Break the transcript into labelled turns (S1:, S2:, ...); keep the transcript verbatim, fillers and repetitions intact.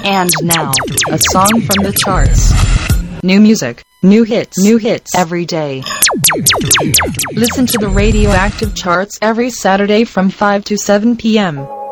S1: And now, a song from the charts. New music, new hits, new hits every day. Listen to the Radioactive Charts every Saturday from five to seven p.m.